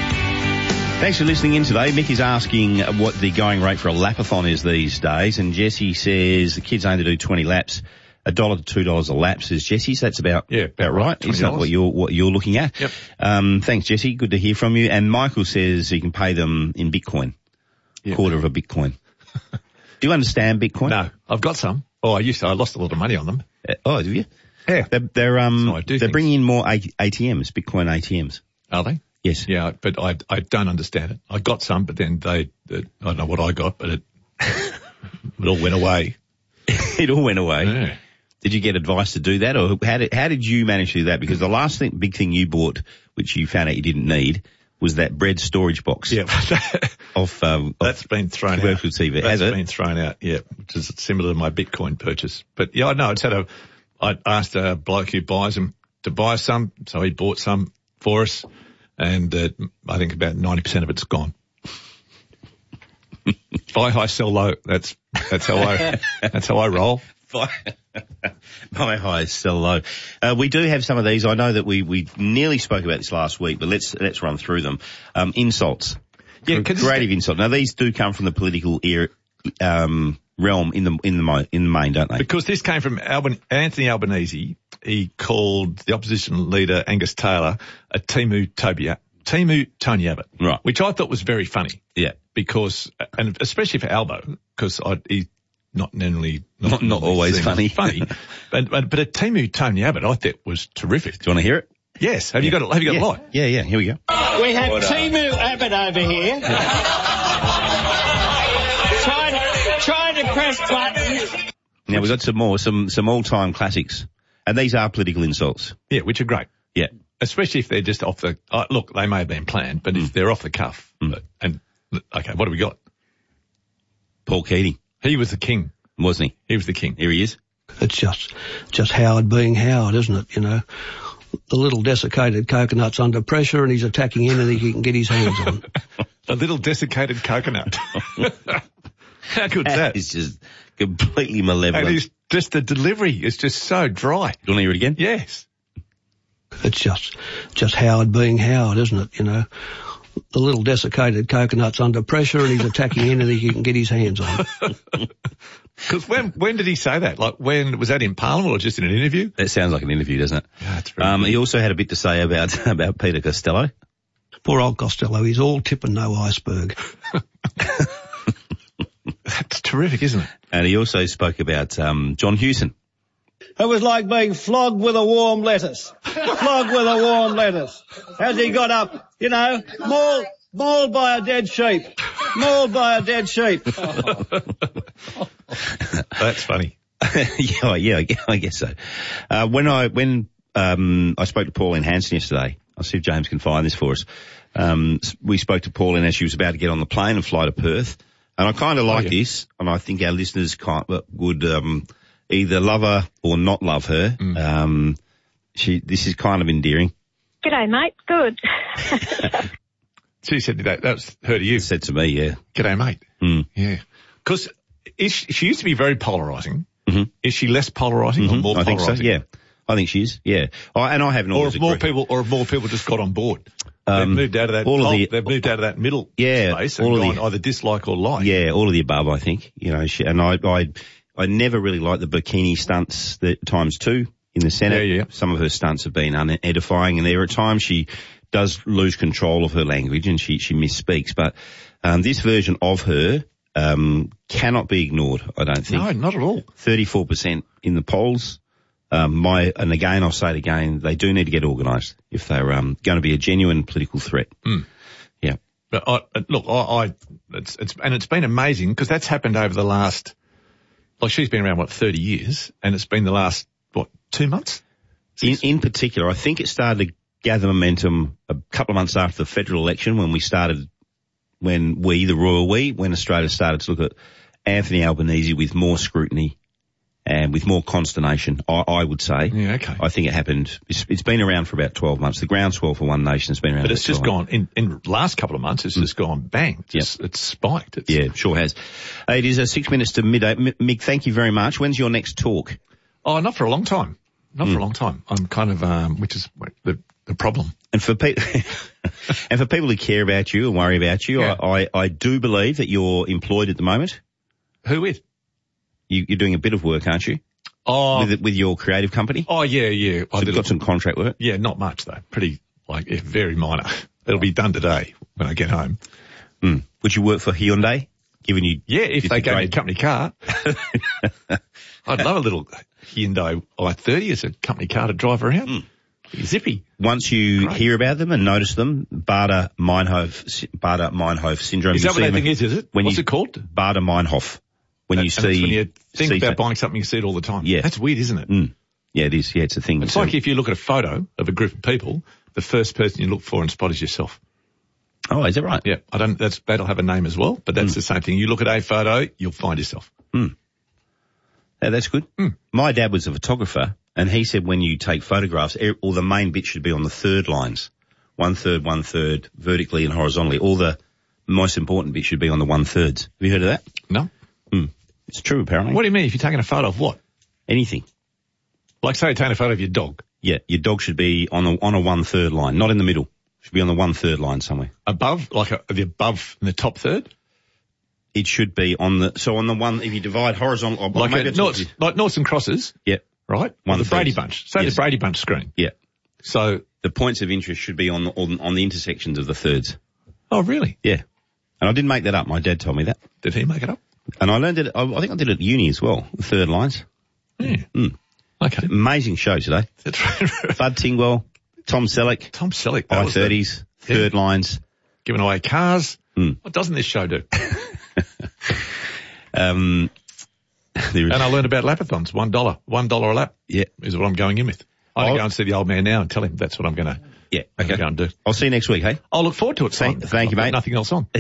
Thanks for listening in today. Mick is asking what the going rate for a lapathon is these days, and Jesse says the kids only do twenty laps. A dollar to two dollars a lap, says Jesse. So that's about yeah, about right. Isn't that what you're what you're looking at? Yep. Um, thanks, Jesse. Good to hear from you. And Michael says you can pay them in Bitcoin, yep. quarter of a Bitcoin. Do you understand Bitcoin? No, I've got some. Oh, I used to. I lost a lot of money on them. Uh, oh, do you? Yeah. They're, they're um so I do they're things. bringing in more A T Ms, Bitcoin A T Ms. Are they? Yes. Yeah, but I I don't understand it. I got some, but then they, they I don't know what I got, but it it all went away. It all went away. Yeah. Did you get advice to do that, or how did how did you manage to do that? Because the last thing, big thing you bought, which you found out you didn't need, was that bread storage box. Yeah, of um, that's of been thrown commercial out. T V. That's Has been it? thrown out. Yeah, which is similar to my Bitcoin purchase. But yeah, I know it's had a. I asked a bloke who buys them to buy some, so he bought some for us, and uh, I think about ninety percent of it's gone. Buy high, sell low. That's that's how I that's how I roll. Buy high, sell low. Uh, we do have some of these. I know that we, we nearly spoke about this last week, but let's let's run through them. Um, insults. Yeah, creative insult. Now these do come from the political era, um, realm in the in the in the main, don't they? Because this came from Alban- Anthony Albanese. He called the opposition leader Angus Taylor a Timu Tobia. Timu Tony Abbott, right? Which I thought was very funny. Yeah, because and especially for Albo, because he not generally not not, not always funny, funny, but, but but a Timu Tony Abbott I thought was terrific. Do you want to hear it? Yes. Have yeah. you got it? Have you got yeah. a lot? Yeah, yeah. Here we go. We have Timu Abbott over here. trying, trying the press button. Now we've got some more, some, some all-time classics. And these are political insults. Yeah, which are great. Yeah. Especially if they're just off the, uh, look, they may have been planned, but mm. if they're off the cuff. Mm. But, and, okay, what do we got? Paul Keating. He was the king. Wasn't he? He was the king. Here he is. It's just, just Howard being Howard, isn't it? You know, the little desiccated coconut's under pressure and he's attacking anything he can get his hands on. A little desiccated coconut. How good's that? It's just completely malevolent. And he's just, the delivery is just so dry. You want to hear it again? Yes. It's just, just Howard being Howard, isn't it? You know, the little desiccated coconut's under pressure and he's attacking anything he can get his hands on. Because when, when did he say that? Like, when, was that in Parliament or just in an interview? That sounds like an interview, doesn't it? Yeah, that's very um, good. He also had a bit to say about, about Peter Costello. Poor old Costello, he's all tip and no iceberg. That's terrific, isn't it? And he also spoke about, um, John Hewson. It was like being flogged with a warm lettuce. Flogged with a warm lettuce. As he got up, you know, mauled, mauled by a dead sheep. Mauled by a dead sheep. That's funny. yeah, yeah, I guess so. Uh, when I, when, um, I spoke to Pauline Hanson yesterday, I'll see if James can find this for us. Um, we spoke to Pauline as she was about to get on the plane and fly to Perth. And I kind of like oh, yeah. this, and I think our listeners kind of would, um, either love her or not love her. Mm. Um, she, this is kind of endearing. G'day, mate. Good. She said that. That was her to you. Said to me, yeah. G'day, mate. Mm. Yeah. Because she, she used to be very polarising. Mm-hmm. Is she less polarising mm-hmm. or more I polarising? think so, yeah. I think she is, yeah. I, and I haven't or always if more agreed. people, or if more people just got on board. Um, they've moved out of that. all of oh, the, they've moved out of that middle yeah, space and all gone the, either dislike or like. Yeah, all of the above, I think. You know, she, and I, I, I never really liked the bikini stunts that times two in the Senate. Yeah, yeah. Some of her stunts have been unedifying, and there are times she does lose control of her language and she, she misspeaks. But um, this version of her um, cannot be ignored, I don't think. No, not at all. thirty-four percent in the polls. Um, my, and again, I'll say it again, they do need to get organised if they're um, going to be a genuine political threat. Mm. Yeah. But I, look, I, I it's, it's, and it's been amazing because that's happened over the last, like she's been around, what, thirty years, and it's been the last, what, two months? In, in particular, I think it started to gather momentum a couple of months after the federal election when we started, when we, the royal we, when Australia started to look at Anthony Albanese with more scrutiny and with more consternation, I, I would say. Yeah, okay. I think it happened, it's, it's been around for about twelve months. The groundswell for One Nation has been around. But it's just gone, in, in the last couple of months, it's mm. just gone bang. It's, yep. it's spiked. It's, yeah, sure has. Uh, it is uh, six minutes to midday. M- Mick, thank you very much. When's your next talk? Oh, not for a long time. Not mm. for a long time. I'm kind of, um, which is the, the problem. And for people, and for people who care about you and worry about you, yeah. I, I, I do believe that you're employed at the moment. Who with? You, you're doing a bit of work, aren't you? Oh, with, with your creative company? Oh, yeah, yeah. So you've got some contract work? Yeah, not much though. Pretty, like, yeah, very minor. It'll be done today when I get home. Mm. Would you work for Hyundai? Given you, yeah, if they gave me a company car. I'd love a little Hyundai i thirty as a company car to drive around. Mm. Zippy. Once you Great. hear about them and notice them, Bader-Meinhof, Bader-Meinhof syndrome. Is that what that thing is, is it? When What's you, it called? Bader-Meinhof. When that, you see, when you think about that. buying something, you see it all the time. Yeah. That's weird, isn't it? Mm. Yeah, it is. Yeah, it's a thing. It's so, like if you look at a photo of a group of people, the first person you look for and spot is yourself. Oh, is that right? Yeah, I don't, that's, that'll have a name as well, but that's mm. the same thing. You look at a photo, you'll find yourself. Mm. Yeah, that's good. Mm. My dad was a photographer and he said when you take photographs, all the main bits should be on the third lines. One third, one third, vertically and horizontally. All the most important bits should be on the one thirds. Have you heard of that? No. Mm. It's true, apparently. What do you mean if you're taking a photo of what? Anything. Like say you're taking a photo of your dog. Yeah, your dog should be on a, on a one third line, not in the middle. Should be on the one third line somewhere. Above, like a, the above in the top third? It should be on the, so on the one, if you divide horizontal, like a, noughts, like noughts and crosses. Yeah. Right? One the Brady thirds. Bunch. Say yes. the Brady Bunch screen. Yeah. So. The points of interest should be on the, on, on the intersections of the thirds. Oh, really? Yeah. And I didn't make that up. My dad told me that. Did he make it up? And I learned it, I, I think I did it at uni as well, the third lines. Yeah. Mm. Okay. Amazing show today. That's right. Bud Tingwell, Tom Selleck. Tom Selleck. I thirties, the, third yeah. lines. Giving away cars. Mm. What doesn't this show do? um, there is. And I learned about lapathons. One dollar. One dollar a lap. Yeah. Is what I'm going in with. I'm going to go and see the old man now and tell him that's what I'm going to yeah, okay. go and do. I'll see you next week, hey? I'll look forward to it. Thank, thank you, I've mate. got nothing else on.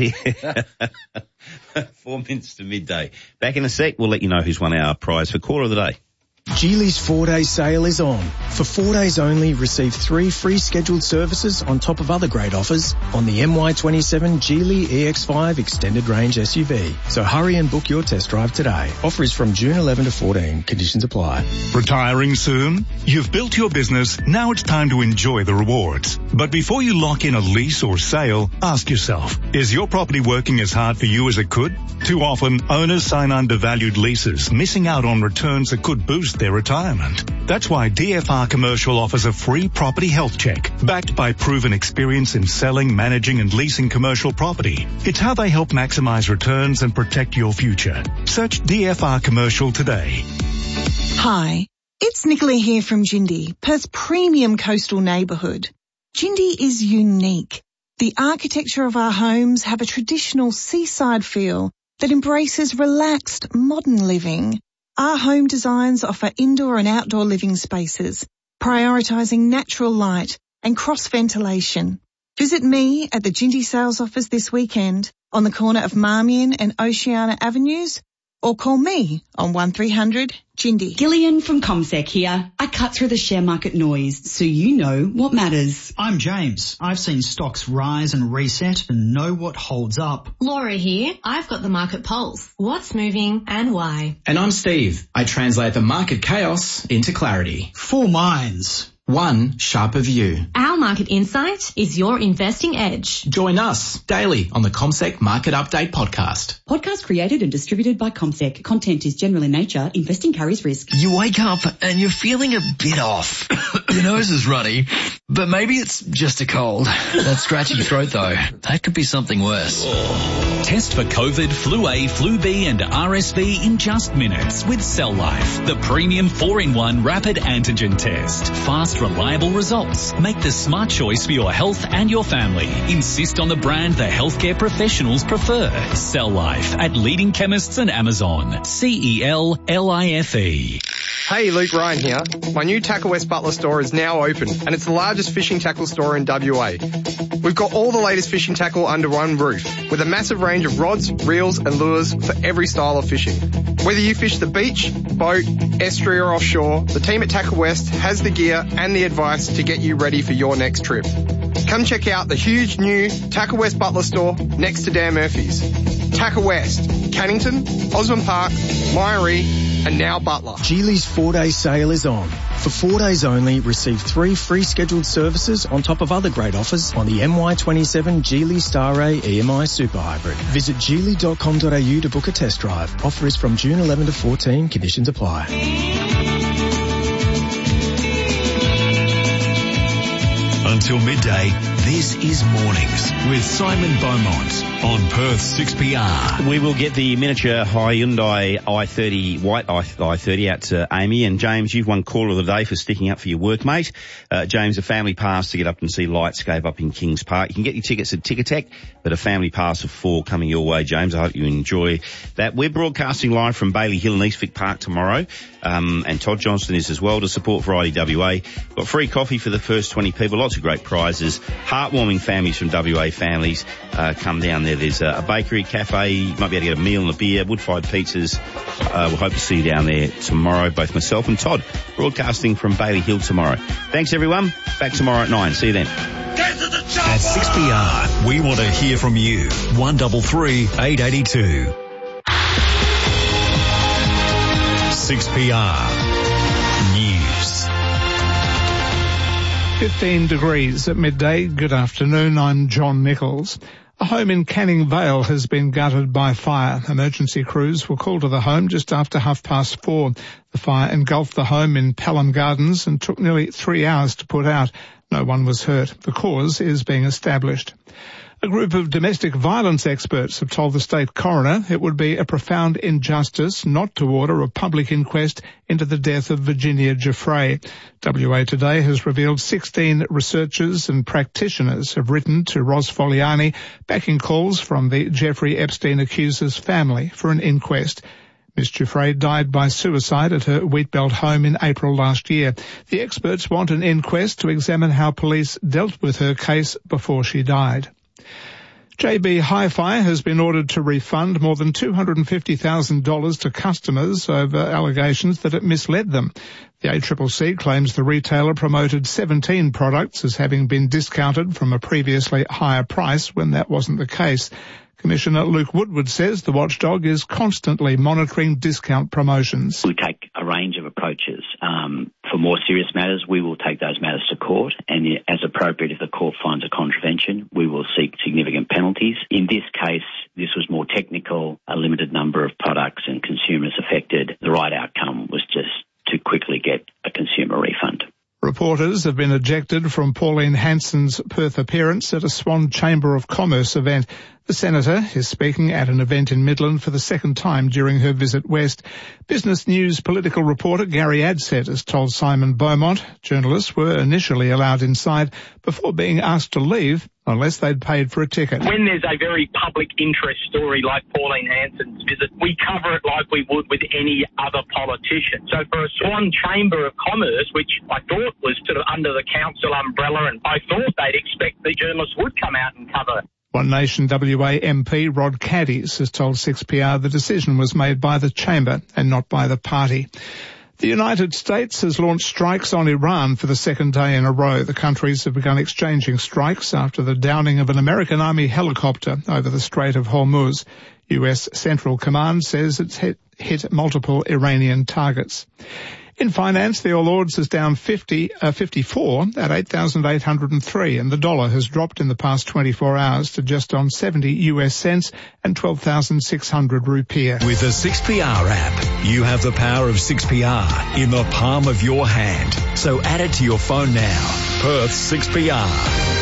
Four minutes to midday. Back in a sec, we'll let you know who's won our prize for Caller of the Day. Geely's four-day sale is on. For four days only, receive three free scheduled services on top of other great offers on the M Y twenty-seven Geely E X five Extended Range S U V. So hurry and book your test drive today. Offer is from June eleventh to fourteen. Conditions apply. Retiring soon? You've built your business. Now it's time to enjoy the rewards. But before you lock in a lease or sale, ask yourself, is your property working as hard for you as it could? Too often, owners sign undervalued leases, missing out on returns that could boost their retirement. That's why D F R Commercial offers a free property health check, backed by proven experience in selling, managing and leasing commercial property. It's how they help maximize returns and protect your future. Search D F R Commercial today. Hi, it's Nicola here from Jindy, Perth's premium coastal neighbourhood. Jindy is unique. The architecture of our homes have a traditional seaside feel that embraces relaxed, modern living. Our home designs offer indoor and outdoor living spaces, prioritising natural light and cross-ventilation. Visit me at the Jindy sales office this weekend on the corner of Marmion and Oceana Avenues, or call me on one three hundred Jindy. Gillian from ComSec here. I cut through the share market noise so you know what matters. I'm James. I've seen stocks rise and reset and know what holds up. Laura here. I've got the market pulse. What's moving and why? And I'm Steve. I translate the market chaos into clarity. Four minds. One sharper view. Our market insight is your investing edge. Join us daily on the ComSec Market Update podcast. Podcast created and distributed by ComSec. Content is general in nature. Investing carries risk. You wake up and you're feeling a bit off. Your nose is runny, but maybe it's just a cold. That scratchy throat though, that could be something worse. Test for COVID, Flu A, Flu B and R S V in just minutes with Cell Life, the premium four in one rapid antigen test. Fast, reliable results. Make the smart choice for your health and your family. Insist on the brand the healthcare professionals prefer. Cell Life at leading chemists and Amazon. C E L L I F E. Hey, Luke Ryan here. My new Tackle West Butler store is now open and it's the largest fishing tackle store in W A. We've got all the latest fishing tackle under one roof with a massive range of rods, reels and lures for every style of fishing. Whether you fish the beach, boat, estuary or offshore, the team at Tackle West has the gear and the advice to get you ready for your next trip. Come check out the huge new Tackle West Butler store next to Dan Murphy's. Tackle West, Cannington, Osborne Park, Myrie, and now Butler. Geely's four-day sale is on. For four days only, receive three free scheduled services on top of other great offers on the M Y twenty-seven Geely Star Ray E M I Super Hybrid. Visit geely dot com dot a u to book a test drive. Offer is from June eleventh to fourteen. Conditions apply. Until midday, this is Mornings with Simon Beaumont on Perth six P R. We will get the miniature Hyundai i thirty, white i thirty out to Amy. And James, you've won Caller of the Day for sticking up for your workmate. Uh, James, a family pass to get up and see Lightscape up in Kings Park. You can get your tickets at Ticketek, but a family pass of four coming your way, James. I hope you enjoy that. We're broadcasting live from Bailey Hill and Eastvic Park tomorrow. Um, and Todd Johnston is as well to support Variety W A. Got free coffee for the first twenty people. Lots of great prizes. Heartwarming families from W A families. Uh, come down there. There's a, a bakery, cafe. You might be able to get a meal and a beer. Wood-fired pizzas. Uh, we'll hope to see you down there tomorrow. Both myself and Todd broadcasting from Bailey Hill tomorrow. Thanks everyone. Back tomorrow at nine. See you then. At six P R, we want to hear from you. one three three, eight eight two. six P R News. fifteen degrees at midday. Good afternoon. I'm John Nichols. A home in Canning Vale has been gutted by fire. Emergency crews were called to the home just after half past four. The fire engulfed the home in Pelham Gardens and took nearly three hours to put out. No one was hurt. The cause is being established. A group of domestic violence experts have told the state coroner it would be a profound injustice not to order a public inquest into the death of Virginia Giuffre. W A Today has revealed sixteen researchers and practitioners have written to Ros Foliani backing calls from the Jeffrey Epstein accuser's family for an inquest. Miss Giuffre died by suicide at her Wheatbelt home in April last year. The experts want an inquest to examine how police dealt with her case before she died. J B Hi-Fi has been ordered to refund more than two hundred fifty thousand dollars to customers over allegations that it misled them. The A C C C claims the retailer promoted seventeen products as having been discounted from a previously higher price when that wasn't the case. Commissioner Luke Woodward says the watchdog is constantly monitoring discount promotions. We take a range of approaches. Um, for more serious matters, we will take those matters to court, and as appropriate, if the court finds a contravention, we will seek significant penalties. In this case, this was more technical, a limited number of products and consumers affected. The right outcome was just to quickly get a consumer refund. Reporters have been ejected from Pauline Hanson's Perth appearance at a Swan Chamber of Commerce event. The Senator is speaking at an event in Midland for the second time during her visit west. Business News political reporter Gary Adsett has told Simon Beaumont journalists were initially allowed inside before being asked to leave unless they'd paid for a ticket. When there's a very public interest story like Pauline Hanson's visit, we cover it like we would with any other politician. So for a Swan Chamber of Commerce, which I thought was sort of under the council umbrella, and I thought they'd expect the journalists would come out and cover it. One Nation W A M P Rod Caddies has told six P R the decision was made by the Chamber and not by the party. The United States has launched strikes on Iran for the second day in a row. The countries have begun exchanging strikes after the downing of an American Army helicopter over the Strait of Hormuz. U S Central Command says it's hit, hit multiple Iranian targets. In finance, the All Ords is down fifty, uh, fifty-four at eight thousand eight hundred three, and the dollar has dropped in the past twenty-four hours to just on seventy U S cents and twelve thousand six hundred rupiah. With the six P R app, you have the power of six P R in the palm of your hand. So add it to your phone now. Perth six P R.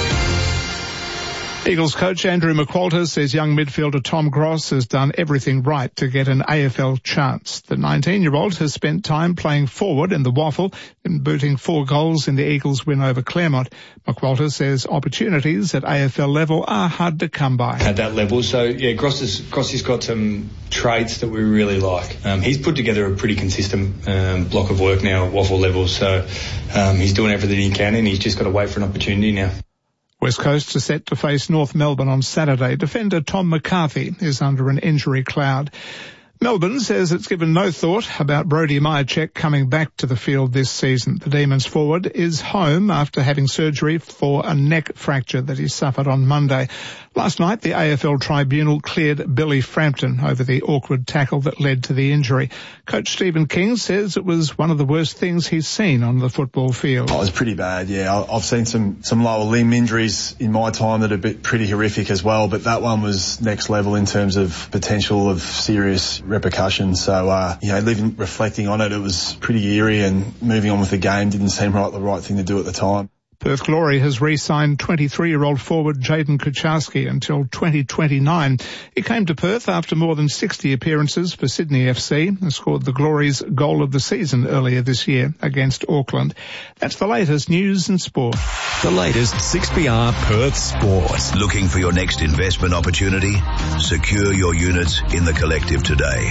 Eagles coach Andrew McQualter says young midfielder Tom Gross has done everything right to get an A F L chance. The nineteen-year-old has spent time playing forward in the waffle and booting four goals in the Eagles' win over Claremont. McQualter says opportunities at A F L level are hard to come by. At that level, so yeah, Gross has, Gross has got some traits that we really like. Um, he's put together a pretty consistent um, block of work now at waffle level, so um, he's doing everything he can, and he's just got to wait for an opportunity now. West Coast are set to face North Melbourne on Saturday. Defender Tom McCarthy is under an injury cloud. Melbourne says it's given no thought about Brody Myercheck coming back to the field this season. The Demons forward is home after having surgery for a neck fracture that he suffered on Monday. Last night, the A F L tribunal cleared Billy Frampton over the awkward tackle that led to the injury. Coach Stephen King says it was one of the worst things he's seen on the football field. Oh, it was pretty bad, yeah. I've seen some, some lower limb injuries in my time that are bit pretty horrific as well, but that one was next level in terms of potential of serious repercussions. So, uh, you know, living, reflecting on it, it was pretty eerie, and moving on with the game didn't seem like the right thing to do at the time. Perth Glory has re-signed twenty-three-year-old forward Jaden Kucharski until twenty twenty-nine. He came to Perth after more than sixty appearances for Sydney F C and scored the Glory's goal of the season earlier this year against Auckland. That's the latest news and sport. The latest six P R Perth Sport. Looking for your next investment opportunity? Secure your units in the Collective today.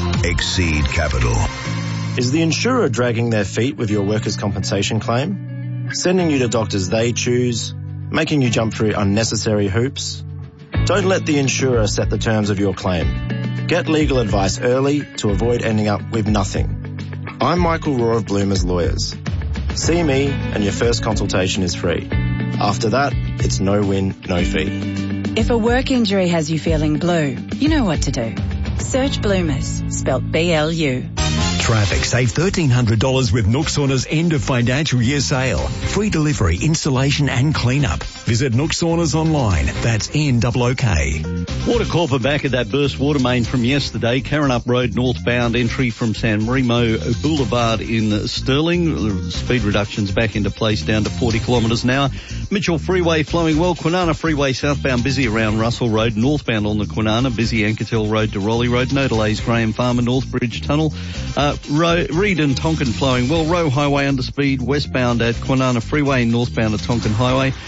Exceed Capital. Is the insurer dragging their feet with your workers' compensation claim? Sending you to doctors they choose, making you jump through unnecessary hoops? Don't let the insurer set the terms of your claim. Get legal advice early to avoid ending up with nothing. I'm Michael Rohr of Bloomers Lawyers. See me and your first consultation is free. After that, it's no win, no fee. If a work injury has you feeling blue, you know what to do. Search Bloomers, spelt B L U. Traffic. Save thirteen hundred dollars with Nook Sauna's end of financial year sale. Free delivery, installation and cleanup. Visit Nook Saunas online. That's N O O K. Water Corp are back at that burst water main from yesterday. Karrinyup Road northbound entry from San Remo Boulevard in Stirling. The speed reductions back into place down to forty kilometres an hour. Mitchell Freeway flowing well. Kwinana Freeway southbound busy around Russell Road. Northbound on the Kwinana busy Anketel Road to Raleigh Road. No delays Graham Farmer Northbridge Tunnel. Uh, Ro- Reed and Tonkin flowing well. Roe Highway under speed westbound at Kwinana Freeway, northbound at Tonkin Highway. And no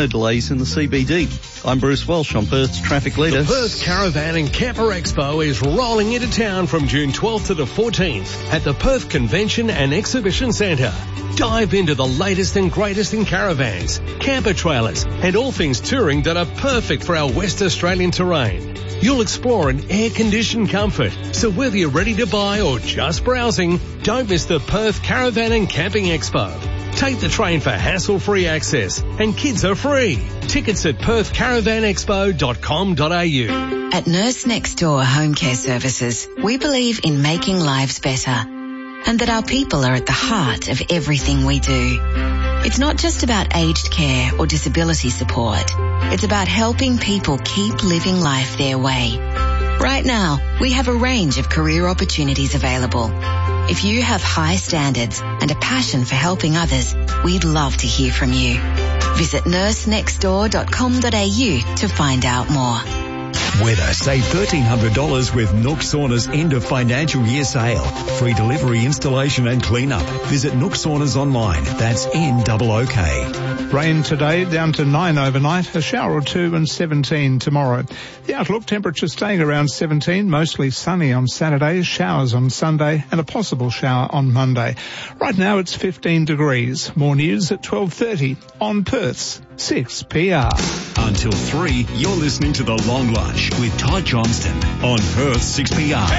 delays in the C B D. I'm Bruce Welsh on Perth's traffic leader. The Perth Caravan and Camper Expo is rolling into town from June twelfth to the fourteenth at the Perth Convention and Exhibition Centre. Dive into the latest and greatest in caravans, camper trailers, and all things touring that are perfect for our West Australian terrain. You'll explore in air-conditioned comfort, so whether you're ready to buy or just browsing, don't miss the Perth Caravan and Camping Expo. Take the train for hassle-free access, and kids are free. Tickets at perth caravan expo dot com dot a u. At Nurse Next Door Home Care Services, we believe in making lives better, and that our people are at the heart of everything we do. It's not just about aged care or disability support. It's about helping people keep living life their way. Right now, we have a range of career opportunities available. If you have high standards and a passion for helping others, we'd love to hear from you. Visit nurse next door dot com dot a u to find out more. Weather, save thirteen hundred dollars with Nook Sauna's end of financial year sale. Free delivery, installation and clean-up. Visit Nook Saunas online. That's N O O K. Rain today, down to nine overnight, a shower or two and seventeen tomorrow. The outlook, temperature staying around seventeen, mostly sunny on Saturday, showers on Sunday and a possible shower on Monday. Right now it's fifteen degrees. More news at twelve thirty on Perth's six P R. Until three, you're listening to The Long Lunch with Todd Johnston on Perth six P R.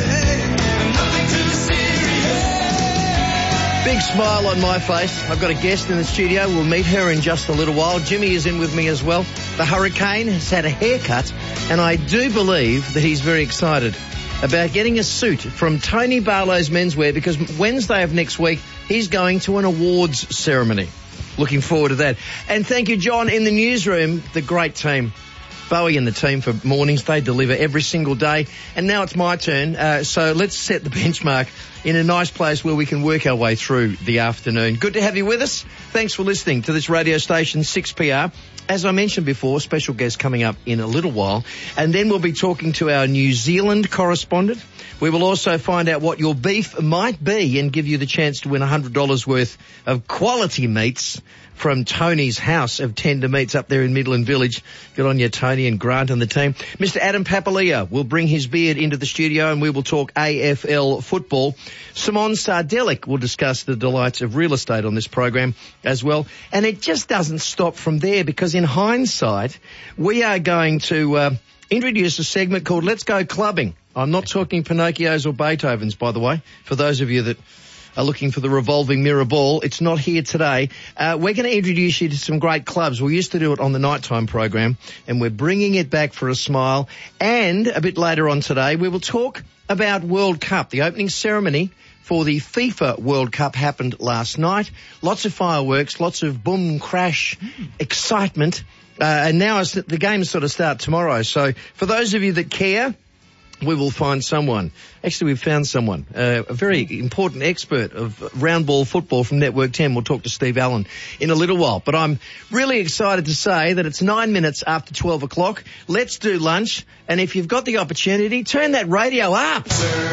Big smile on my face. I've got a guest in the studio. We'll meet her in just a little while. Jimmy is in with me as well. The Hurricane has had a haircut, and I do believe that he's very excited about getting a suit from Tony Barlow's Menswear, because Wednesday of next week, he's going to an awards ceremony. Looking forward to that. And thank you, John, in the newsroom, the great team. Bowie and the team for mornings. They deliver every single day. And now it's my turn. Uh, so let's set the benchmark in a nice place where we can work our way through the afternoon. Good to have you with us. Thanks for listening to this radio station, six P R. As I mentioned before, special guest coming up in a little while. And then we'll be talking to our New Zealand correspondent. We will also find out what your beef might be and give you the chance to win one hundred dollars worth of quality meats from Tony's House of Tender Meats up there in Midland Village. Good on you, Tony and Grant and the team. Mister Adam Papalia will bring his beard into the studio and we will talk A F L football. Simon Sardelic will discuss the delights of real estate on this program as well. And it just doesn't stop from there, because in hindsight, we are going to uh, introduce a segment called Let's Go Clubbing. I'm not talking Pinocchios or Beethovens, by the way, for those of you that are looking for the revolving mirror ball. It's not here today. Uh, we're going to introduce you to some great clubs. We used to do it on the nighttime program, and we're bringing it back for a smile. And a bit later on today, we will talk about World Cup. The opening ceremony for the FIFA World Cup happened last night. Lots of fireworks, lots of boom, crash, excitement. Uh, and now it's, the games sort of start tomorrow. So for those of you that care, we will find someone. Actually, we've found someone, uh, a very important expert of round ball football from Network ten. We'll talk to Steve Allen in a little while. But I'm really excited to say that it's nine minutes after twelve o'clock. Let's do lunch. And if you've got the opportunity, turn that radio up.